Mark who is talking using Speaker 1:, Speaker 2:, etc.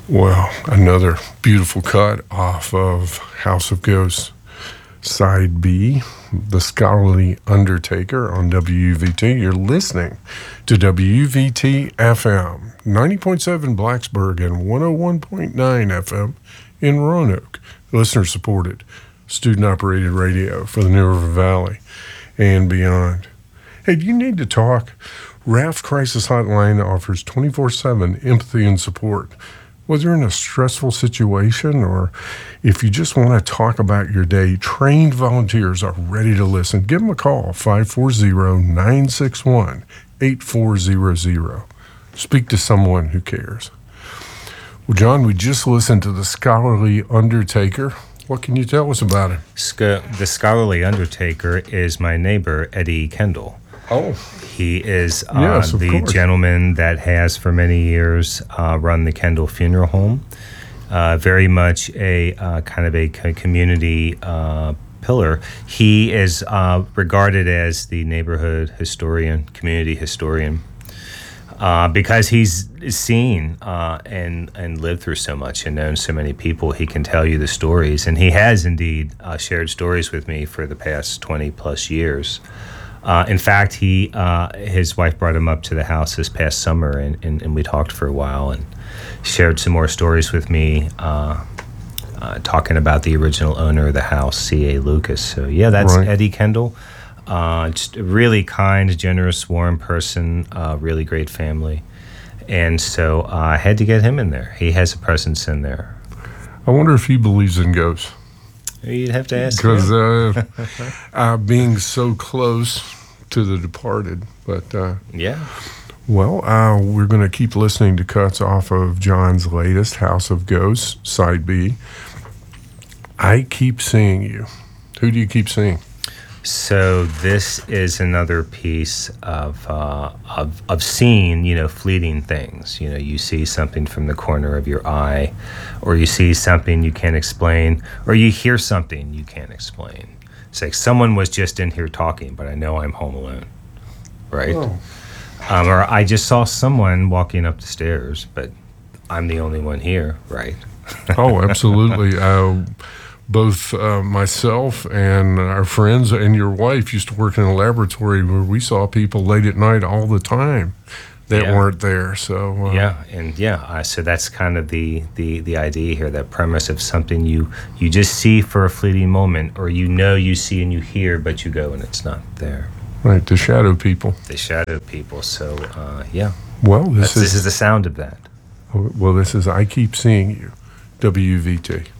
Speaker 1: Well, another beautiful cut off of House of Ghosts, Side B, The Scholarly Undertaker on WUVT. You're listening to WUVT FM, 90.7 Blacksburg and 101.9 FM in Roanoke. Listener-supported, student-operated radio for the New River Valley and beyond. Hey, do you need to talk? Raft Crisis Hotline offers 24/7 empathy and support. Whether you're in a stressful situation or if you just want to talk about your day, trained volunteers are ready to listen. Give them a call, 540-961-8400. Speak to someone who cares. Well, John, we just listened to The Scholarly Undertaker. What can you tell us about him?
Speaker 2: The Scholarly Undertaker is my neighbor, Eddie Kendall.
Speaker 1: Oh.
Speaker 2: He is
Speaker 1: Yes, of
Speaker 2: the
Speaker 1: course.
Speaker 2: gentleman that has for many years run the Kendall Funeral Home. Very much a kind of a community pillar. He is regarded as the neighborhood historian, community historian, because he's seen and lived through so much and known so many people. He can tell you the stories, and he has indeed shared stories with me for the past 20 plus years. In fact, his wife brought him up to the house this past summer, and we talked for a while and shared some more stories with me, talking about the original owner of the house, C.A. Lucas. So, yeah, that's right. Eddie Kendall. Just a really kind, generous, warm person, really great family. And so I had to get him in there. He has a presence in there.
Speaker 1: I wonder if he believes in ghosts.
Speaker 2: You'd have to ask him.
Speaker 1: Because being so close to the departed. But
Speaker 2: yeah.
Speaker 1: Well, we're going to keep listening to cuts off of John's latest, House of Ghosts, Side B. I Keep Seeing You. Who do you keep seeing?
Speaker 2: So this is another piece of seeing, fleeting things. You see something from the corner of your eye, or you see something you can't explain, or you hear something you can't explain. It's like someone was just in here talking, but I know I'm home alone, right?
Speaker 1: Oh.
Speaker 2: Or I just saw someone walking up the stairs, but I'm the only one here, right?
Speaker 1: Oh, absolutely. Both myself and our friends and your wife used to work in a laboratory where we saw people late at night all the time that weren't there. So
Speaker 2: so that's kind of the idea here, that premise of something you just see for a fleeting moment, or you see and you hear, but you go and it's not there.
Speaker 1: Right, the shadow people.
Speaker 2: The shadow people. So
Speaker 1: Well,
Speaker 2: this is the sound of that.
Speaker 1: Well, this is I Keep Seeing You, WVT.